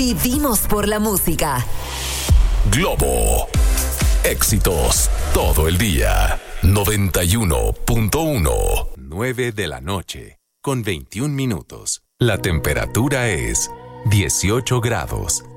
Vivimos por la música. Globo. Éxitos todo el día. 91.1. 9 de la noche, con 21 minutos. La temperatura es 18 grados.